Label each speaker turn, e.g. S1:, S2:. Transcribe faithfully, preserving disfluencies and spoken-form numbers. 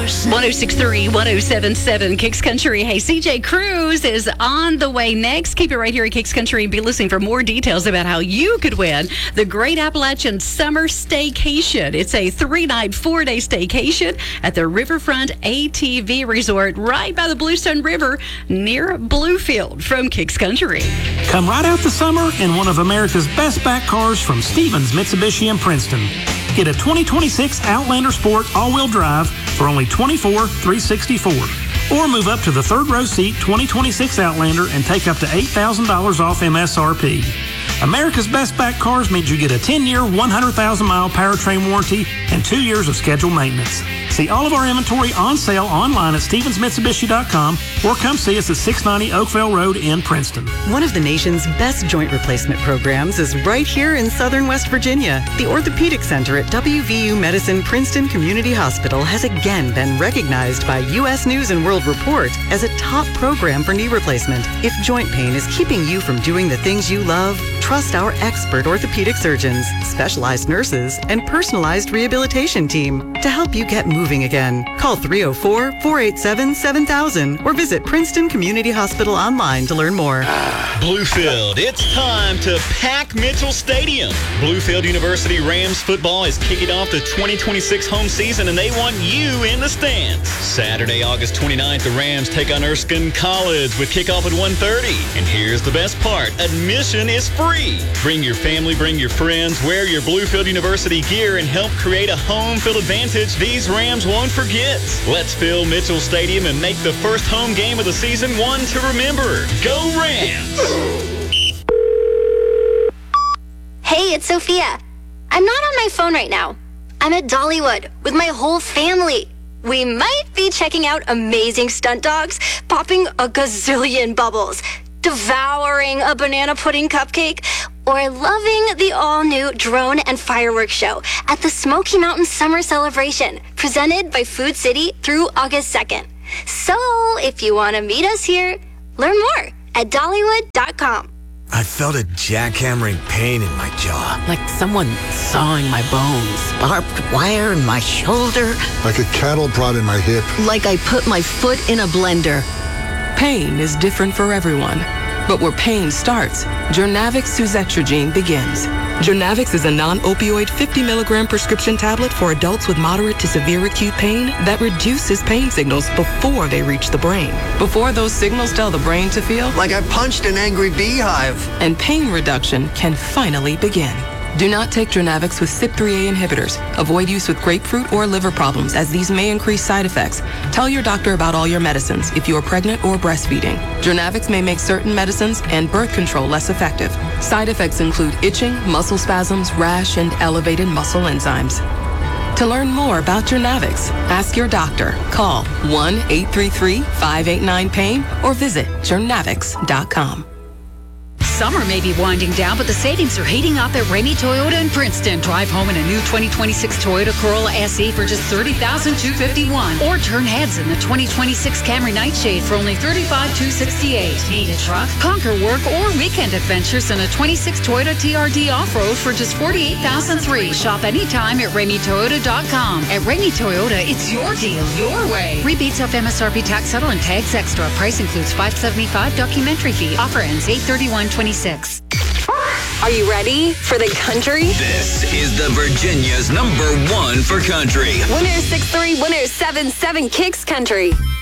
S1: oh six three, one oh seven seven Kicks Country. Hey, C J Cruz is on the way next. Keep it right here at Kicks Country and be listening for more details about how you could win the Great Appalachian Summer Staycation. It's a three-night, four-day staycation at the Riverfront A T V Resort right by the Bluestone River near Bluefield from Kicks Country.
S2: Come right out the summer in one of America's best back cars from Stevens Mitsubishi in Princeton. Get a twenty twenty-six Outlander Sport all-wheel drive for only twenty-four thousand three hundred sixty-four dollars. Or move up to the third row seat twenty twenty-six Outlander and take up to eight thousand dollars off M S R P. America's Best Back Cars means you get a ten-year, one hundred thousand mile powertrain warranty and two years of scheduled maintenance. See all of our inventory on sale online at stevens mitsubishi dot com or come see us at six ninety Oakville Road in Princeton.
S3: One of the nation's best joint replacement programs is right here in Southern West Virginia. The Orthopedic Center at W V U Medicine Princeton Community Hospital has again been recognized by U S News and World Report as a top program for knee replacement. If joint pain is keeping you from doing the things you love, trust our expert orthopedic surgeons, specialized nurses, and personalized rehabilitation team to help you get moving again. Call three oh four, four eight seven, seven thousand or visit Princeton Community Hospital online to learn more.
S4: Bluefield, it's time to pack Mitchell Stadium. Bluefield University Rams football is kicking off the twenty twenty-six home season, and they want you in the stands. Saturday, August twenty-ninth, the Rams take on Erskine College with kickoff at one thirty. And here's the best part. Admission is free. Bring your family, bring your friends, wear your Bluefield University gear, and help create a home field advantage these Rams won't forget. Let's fill Mitchell Stadium and make the first home game of the season one to remember. Go Rams!
S5: Hey, it's Sophia. I'm not on my phone right now. I'm at Dollywood with my whole family. We might be checking out amazing stunt dogs, popping a gazillion bubbles, devouring a banana pudding cupcake, or loving the all-new drone and fireworks show at the Smoky Mountain Summer Celebration, presented by Food City through August second. So, if you want to meet us here, learn more at dollywood dot com.
S6: I felt a jackhammering pain in my jaw.
S7: Like someone sawing my bones. Barbed wire in my shoulder.
S8: Like a cattle prod in my hip.
S7: Like I put my foot in a blender.
S9: Pain is different for everyone. But where pain starts, Journavx suzetrigine begins. Journavx is a non-opioid fifty milligram prescription tablet for adults with moderate to severe acute pain that reduces pain signals before they reach the brain. Before those signals tell the brain to feel
S6: like I punched an angry beehive.
S9: And pain reduction can finally begin. Do not take Journavx with C Y P three A inhibitors. Avoid use with grapefruit or liver problems, as these may increase side effects. Tell your doctor about all your medicines if you are pregnant or breastfeeding. Journavx may make certain medicines and birth control less effective. Side effects include itching, muscle spasms, rash, and elevated muscle enzymes. To learn more about Journavx, ask your doctor. Call one eight three three, five eight nine, pain or visit journavx dot com.
S1: Summer may be winding down, but the savings are heating up at Ramey Toyota in Princeton. Drive home in a new twenty twenty-six Toyota Corolla S E for just thirty thousand two hundred fifty-one dollars. Or turn heads in the twenty twenty-six Camry Nightshade for only thirty-five thousand two hundred sixty-eight dollars. Need a truck? Conquer work or weekend adventures in a twenty-six Toyota T R D Off-Road for just forty-eight thousand three hundred dollars. Shop anytime at ramey toyota dot com. At Ramey Toyota, it's your deal, your way. Rebates off M S R P tax settle and tags extra. Price includes five dollars and seventy-five cents documentary fee. Offer ends eight thirty-one twenty-six.
S10: Are you ready for the country?
S11: This is the Virginia's number one for country.
S10: one oh six three, one oh seven seven Kicks Country.